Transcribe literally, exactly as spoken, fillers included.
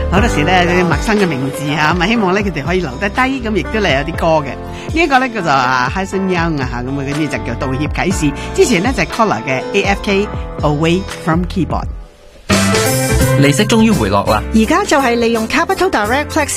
好多時咧啲陌生嘅名字啊，咁啊希望咧佢哋可以留得低，咁亦都嚟有啲歌嘅。呢一個咧叫做啊 Hyson Young 啊嚇，咁啊嗰啲就叫道歉啟事。之前咧就係 Collar 嘅 A F K Away from Keyboard。 利息終於回落啦， 而家就係利用 Capital Direct Flex